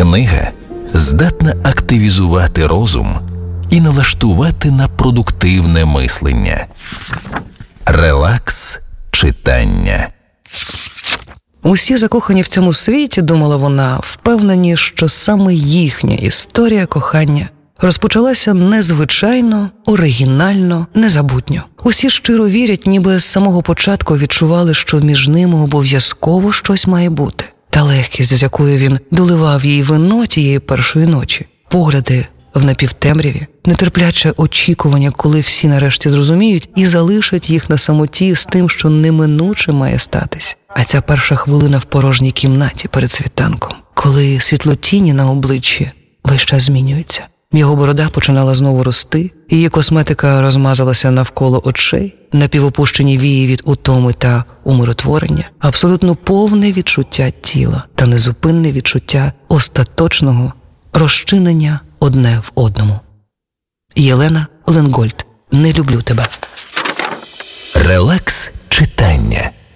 Книга здатна активізувати розум і налаштувати на продуктивне мислення. Релакс читання. Усі закохані в цьому світі, думала вона, впевнені, що саме їхня історія кохання розпочалася незвичайно, оригінально, незабутньо. Усі щиро вірять, ніби з самого початку відчували, що між ними обов'язково щось має бути. Та легкість, з якою він доливав їй вино тієї першої ночі, погляди в напівтемряві, нетерпляче очікування, коли всі нарешті зрозуміють і залишать їх на самоті з тим, що неминуче має статись. А ця перша хвилина в порожній кімнаті перед світанком, коли світлотіні на обличчі весь час змінюються. Його борода починала знову рости, її косметика розмазалася навколо очей, напівопущені вії від утоми та умиротворення, абсолютно повне відчуття тіла та незупинне відчуття остаточного розчинення одне в одному. Єлена Ленгольд. «Не люблю тебе». Релакс читання.